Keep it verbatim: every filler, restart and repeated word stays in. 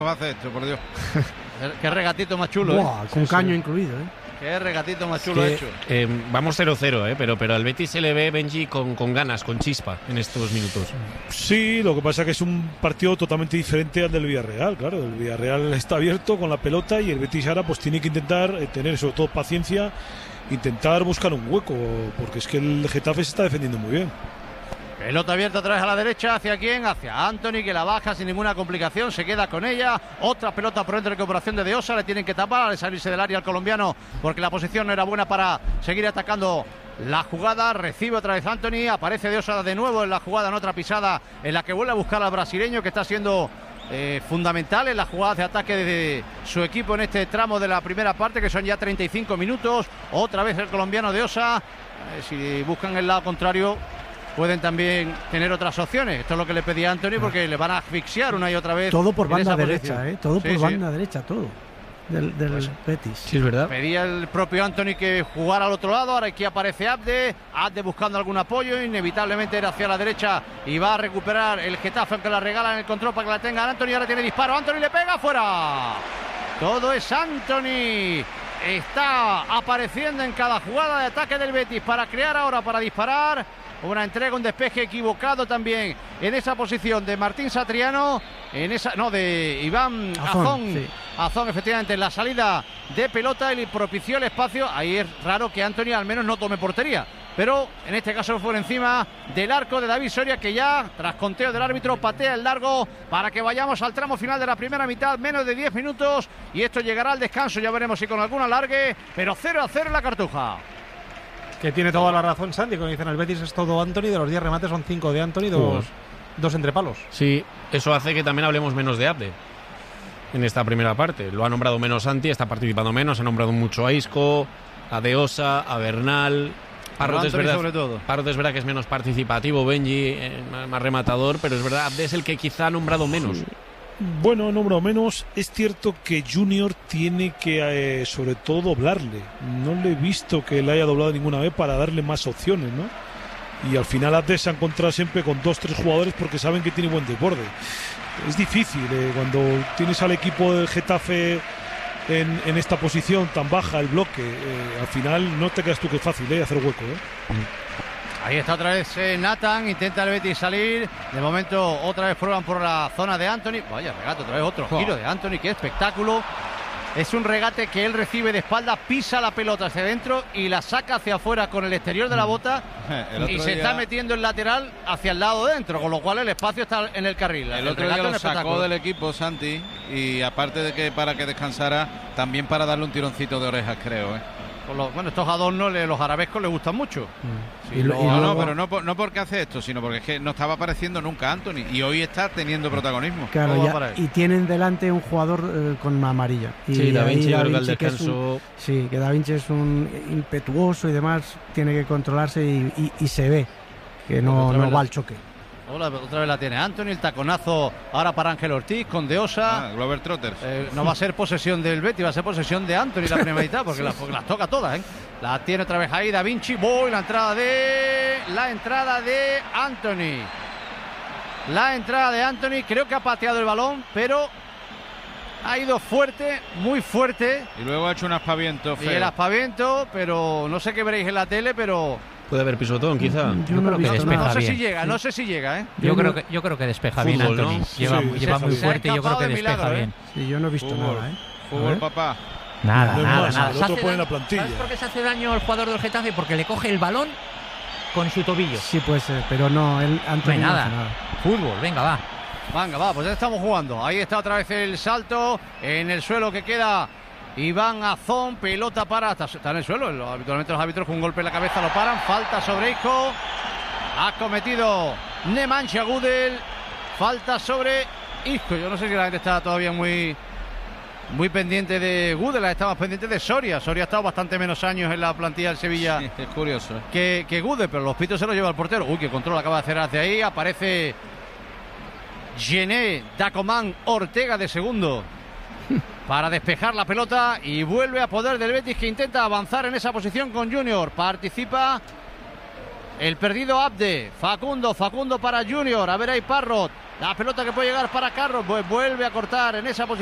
hace esto, por Dios. Qué regatito más chulo, Buah, ¿eh? con Sí, caño sí. incluido, ¿eh? Qué regatito más chulo que, hecho. Eh, vamos cero cero, ¿eh? pero, pero al Betis se le ve, Benji, con, con ganas, con chispa en estos minutos. Sí, lo que pasa es que es un partido totalmente diferente al del Villarreal, claro. El Villarreal está abierto con la pelota y el Betis ahora pues tiene que intentar eh, tener sobre todo paciencia, intentar buscar un hueco, porque es que el Getafe se está defendiendo muy bien. Pelota abierta otra vez a la derecha. ¿Hacia quién? Hacia Anthony, que la baja sin ninguna complicación. Se queda con ella. Otra pelota por dentro de recuperación de De Osa. Le tienen que tapar al salirse del área al colombiano, porque la posición no era buena para seguir atacando la jugada. Recibe otra vez Anthony. Aparece De Osa de nuevo en la jugada, en otra pisada en la que vuelve a buscar al brasileño, que está siendo eh, fundamental en las jugadas de ataque de su equipo en este tramo de la primera parte, que son ya treinta y cinco minutos. Otra vez el colombiano De Osa. Eh, si buscan el lado contrario, pueden también tener otras opciones. Esto es lo que le pedía a Anthony, porque le van a asfixiar una y otra vez. Todo por en banda esa derecha, posición. ¿eh? Todo Sí, por sí. banda derecha, todo. Del, del Pues, Betis. Sí, es verdad. Pedía el propio Anthony que jugara al otro lado. Ahora aquí aparece Abde. Abde buscando algún apoyo. Inevitablemente era hacia la derecha y va a recuperar el Getafe, que la regala en el control para que la tenga Anthony. Ahora tiene disparo. Anthony le pega fuera. Todo es Anthony. Está apareciendo en cada jugada de ataque del Betis para crear ahora, para disparar. Una entrega, un despeje equivocado también en esa posición de Martín Satriano, en esa, no, de Iván Azón, Azón. sí. Azón, efectivamente, en la salida de pelota, él propició el espacio. Ahí es raro que Anthony al menos no tome portería, pero en este caso fue encima del arco de David Soria, que ya, tras conteo del árbitro, patea el largo para que vayamos al tramo final de la primera mitad. Menos de diez minutos y esto llegará al descanso. Ya veremos si con algún alargue, pero cero a cero en la Cartuja. Que tiene toda la razón Santi, como dicen, el Betis es todo Anthony, de los diez remates son cinco de Anthony, dos, dos entre palos. Sí, eso hace que también hablemos menos de Abde en esta primera parte. Lo ha nombrado menos Santi, está participando menos, ha nombrado mucho a Isco, a De Osa, a Bernal. Parrot es, verdad, sobre todo. Parrot es verdad que es menos participativo, Benji, eh, más, más rematador, pero es verdad, Abde es el que quizá ha nombrado menos. Sí. Bueno, número menos. Es cierto que Junior tiene que, eh, sobre todo, doblarle. No le he visto que le haya doblado ninguna vez para darle más opciones, ¿no? Y al final Abde se ha encontrado siempre con dos, tres jugadores porque saben que tiene buen desborde. Es difícil eh, cuando tienes al equipo del Getafe en, en esta posición tan baja, el bloque. Eh, al final no te creas tú que es fácil eh, hacer hueco, ¿eh? Ahí está otra vez eh, Nathan, intenta el Betis salir. De momento otra vez prueban por la zona de Anthony. Vaya regate, otra vez otro Oh. giro de Anthony, qué espectáculo. Es un regate que él recibe de espalda, pisa la pelota hacia adentro y la saca hacia afuera con el exterior de la bota. El otro Y se día- está metiendo el lateral hacia el lado de dentro, con lo cual el espacio está en el carril. El otro regate día es lo un sacó espectáculo. del equipo Santi, y aparte de que para que descansara, también para darle un tironcito de orejas, creo, ¿eh? Con los- bueno, estos adornos, le- los arabescos les gustan mucho. Sí, Y lo- lo- y No, luego- no, pero no, por- no porque hace esto, sino porque es que no estaba apareciendo nunca Anthony y hoy está teniendo protagonismo. Claro, Todo ya- para él. y tienen delante un jugador eh, con una amarilla. Y Sí, Da ahí Vinci, yo creo que al Vinci, que es un- descanso... sí, que Da Vinci es un impetuoso y demás, tiene que controlarse y, y- y se ve que no, Otra no vez va la- al choque. Hola, otra vez la tiene Anthony, el taconazo ahora para Ángel Ortiz con De Osa. Ah, Glover Trotters. Eh, no va a ser posesión del Betis, va a ser posesión de Anthony la primera mitad, porque, las, porque las toca todas, ¿eh? La tiene otra vez ahí Da Vinci. Voy, la entrada de. La entrada de Anthony. La entrada de Anthony. Creo que ha pateado el balón, pero ha ido fuerte, muy fuerte. Y luego ha hecho un aspaviento Y el feo. aspaviento, pero no sé qué veréis en la tele, pero. Puede haber pisotón, quizá. Yo no creo he que visto despeja No nada. sé bien. si llega, no sé si llega, ¿eh? Yo Yo creo no- que yo creo que despeja Fútbol, bien Anthony. ¿no? Lleva, Sí, lleva sí, muy sí. fuerte y yo creo Se ha que escapado de despeja milagro, bien. Sí, yo no he visto Fútbol. nada, ¿eh? Fútbol, A ver. papá. Nada, No es nada, más, nada. el Se otro hace pone la daño- plantilla. ¿Sabes por qué se hace daño el jugador del Getafe? Porque le coge el balón con su tobillo. Sí, puede ser, pero no, él No Anthony hay no nada. hace nada. Fútbol, venga, va. Venga, va, pues ya estamos jugando. Ahí está otra vez el salto. En el suelo que queda Iván Azón. Pelota para. Está, está en el suelo. Lo- Habitualmente los árbitros con un golpe en la cabeza lo paran. Falta sobre Isco. Ha cometido Nemanja Gudel. Falta sobre Isco. Yo no sé si la gente está todavía muy. Muy pendiente de Gudel. Estamos pendientes de Soria. Soria ha estado bastante menos años en la plantilla del Sevilla. Sí, es curioso, ¿eh? que, que Gude, pero los pitos se los lleva el portero. Uy, qué control acaba de hacer hacia ahí. Aparece Gené Dacomán Ortega de segundo para despejar la pelota y vuelve a poder del Betis, que intenta avanzar en esa posición con Junior. Participa el perdido Abde. Facundo, Facundo para Junior. A ver ahí Parrot. La pelota que puede llegar para Carros, pues vuelve a cortar en esa posición.